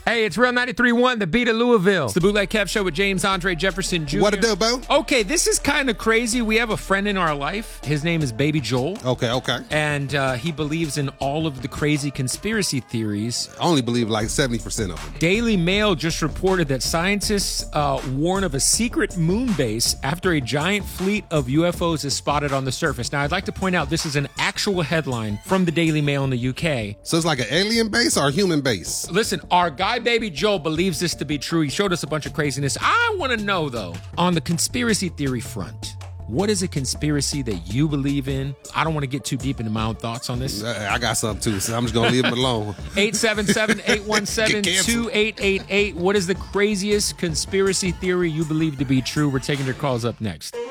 Hey, it's Real 93.1, the beat of Louisville. It's the Bootleg Kev Show with James Andre Jefferson Jr. What it do, Bo? Okay, this is kind of crazy. We have a friend in our life. His name is Baby Joel. Okay. And he believes in all of the crazy conspiracy theories. I only believe like 70% of them. Daily Mail just reported that scientists warn of a secret moon base after a giant fleet of UFOs is spotted on the surface. Now, I'd like to point out this is an actual headline from the Daily Mail in the UK. So it's like an alien base or a human base? Listen, our guy Baby Joel believes this to be true. He showed us a bunch of craziness. I want to know, though, on the conspiracy theory front, what is a conspiracy that you believe in? I don't want to get too deep into my own thoughts on this. I got something too, so I'm just going to leave it alone. 877-817-2888. What is the craziest conspiracy theory you believe to be true? We're taking your calls up next.